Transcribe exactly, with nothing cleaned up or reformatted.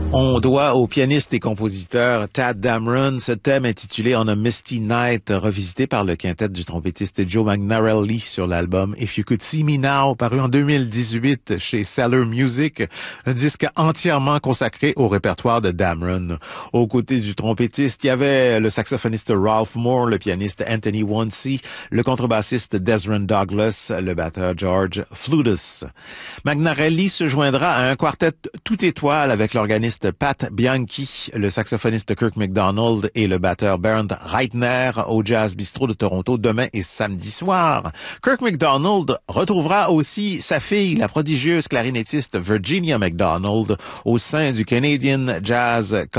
On doit au pianiste et compositeur Tadd Dameron ce thème intitulé On a Misty Night, revisité par le quintet du trompettiste Joe Magnarelli sur l'album If You Could See Me Now, paru en deux mille dix-huit chez Sailor Music, un disque entièrement consacré au répertoire de Dameron. Aux côtés du trompettiste, il y avait le saxophoniste Ralph Moore, le pianiste Anthony Wonsey, le contrebassiste Desron Douglas, le batteur George Flutus. Magnarelli se joindra à un quartet tout étoile avec l'organiste Pat Bianchi, le saxophoniste Kirk MacDonald et le batteur Bernd Reitner au Jazz Bistro de Toronto demain et samedi soir. Kirk MacDonald retrouvera aussi sa fille, la prodigieuse clarinettiste Virginia MacDonald, au sein du Canadian Jazz